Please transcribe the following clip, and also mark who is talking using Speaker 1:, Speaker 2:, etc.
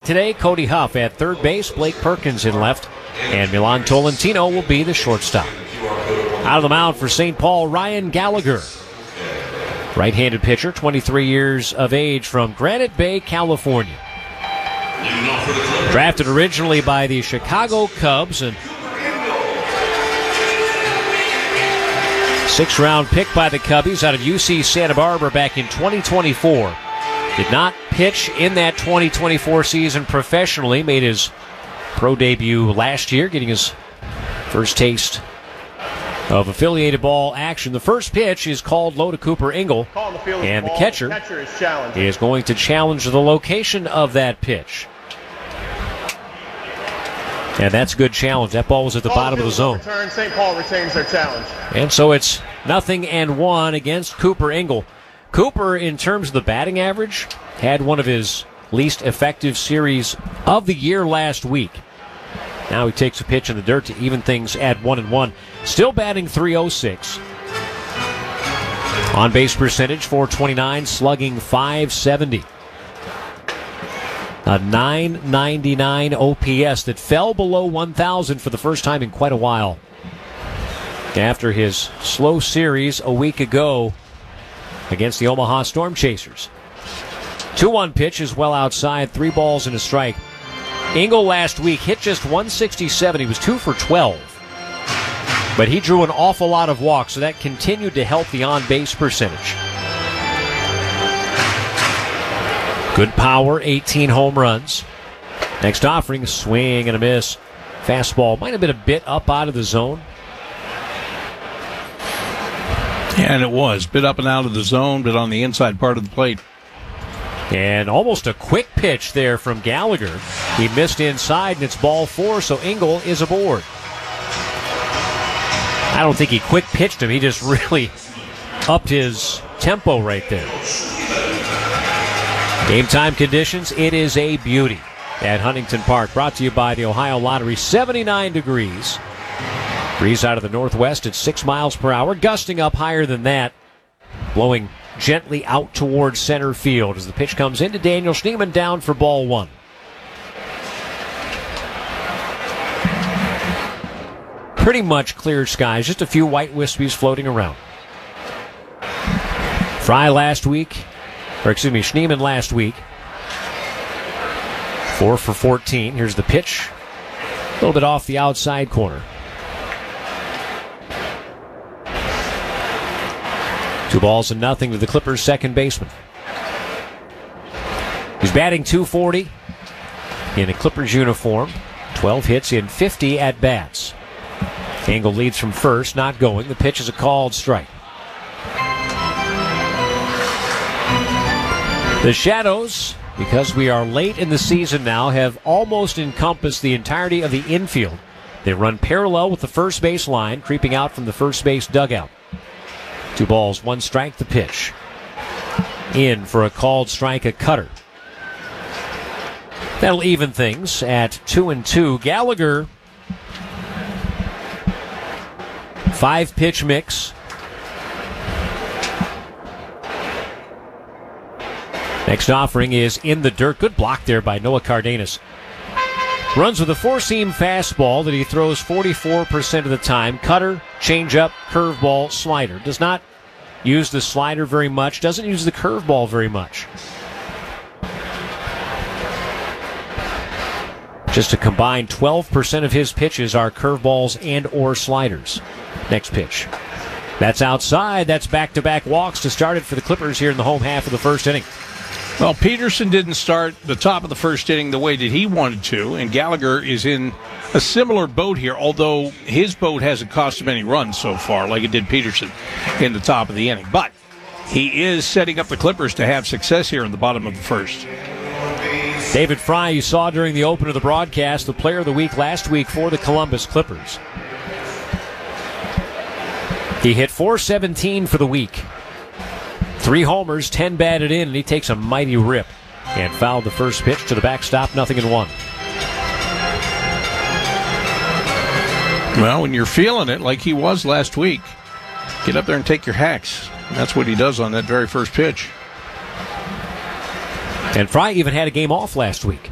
Speaker 1: today. Cody Huff at third base, Blake Perkins in left, and Milan Tolentino will be the shortstop. Out of the mound for St. Paul, Ryan Gallagher. Right-handed pitcher, 23 years of age, from Granite Bay, California. Drafted originally by the Chicago Cubs and sixth-round pick by the Cubbies out of UC Santa Barbara back in 2024. Did not pitch in that 2024 season professionally. Made his pro debut last year, getting his first taste of affiliated ball action. The first pitch is called low to Cooper Ingle, and the catcher is going to challenge the location of that pitch. And that's a good challenge. That ball was at the bottom of the zone.
Speaker 2: St. Paul retains their challenge.
Speaker 1: And so it's 0-1 against Cooper Ingle. Cooper, in terms of the batting average, had one of his least effective series of the year last week. Now he takes a pitch in the dirt to even things at 1-1. Still batting .306. On base percentage .429, slugging .570. A .999 OPS that fell below 1,000 for the first time in quite a while. After his slow series a week ago against the Omaha Storm Chasers. 2-1 pitch is well outside, 3 balls and a strike. Ingle last week hit just .167. He was 2 for 12. But he drew an awful lot of walks, so that continued to help the on-base percentage. Good power, 18 home runs. Next offering, swing and a miss. Fastball might have been a bit up out of the zone.
Speaker 3: Yeah, and it was. Bit up and out of the zone, but on the inside part of the plate.
Speaker 1: And almost a quick pitch there from Gallagher. He missed inside, and it's ball 4, so Ingle is aboard. I don't think he quick pitched him. He just really upped his tempo right there. Game time conditions, it is a beauty at Huntington Park. Brought to you by the Ohio Lottery. 79 degrees. Breeze out of the northwest at 6 miles per hour. Gusting up higher than that. Blowing gently out towards center field as the pitch comes into Daniel Schneemann, down for ball 1. Pretty much clear skies, just a few white wispies floating around. Schneemann last week, 4 for 14. Here's the pitch, a little bit off the outside corner. 2-0 to the Clippers' second baseman. He's batting .240 in a Clippers uniform. 12 hits in 50 at-bats. Ingle leads from first, not going. The pitch is a called strike. The Shadows, because we are late in the season now, have almost encompassed the entirety of the infield. They run parallel with the first base line, creeping out from the first base dugout. 2-1 strike, the pitch. In for a called strike, a cutter. That'll even things at 2-2. Gallagher, 5-pitch mix. Next offering is in the dirt. Good block there by Noah Cardenas. Runs with a four-seam fastball that he throws 44% of the time. Cutter, changeup, curveball, slider. Does not use the slider very much. Doesn't use the curveball very much. Just a combined 12% of his pitches are curveballs and or sliders. Next pitch. That's outside. That's back-to-back walks to start it for the Clippers here in the home half of the first inning.
Speaker 3: Well, Peterson didn't start the top of the first inning the way that he wanted to, and Gallagher is in a similar boat here, although his boat hasn't cost him any runs so far like it did Peterson in the top of the inning. But he is setting up the Clippers to have success here in the bottom of the first.
Speaker 1: David Fry, you saw during the open of the broadcast, the player of the week last week for the Columbus Clippers. He hit .417 for the week. 3 homers, 10 batted in, and he takes a mighty rip and fouled the first pitch to the backstop, 0-1.
Speaker 3: Well, when you're feeling it like he was last week, get up there and take your hacks. And that's what he does on that very first pitch.
Speaker 1: And Fry even had a game off last week.